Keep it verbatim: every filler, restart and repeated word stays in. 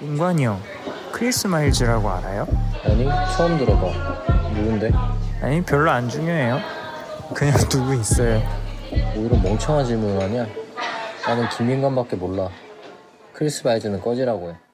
민관이 형, 크리스 마일즈라고 알아요? 아니, 처음 들어봐. 누군데? 아니, 별로 안 중요해요. 그냥 누구 있어요. 오히려 멍청한 질문을 하냐? 나는 김민관밖에 몰라. 크리스 마일즈는 꺼지라고 해.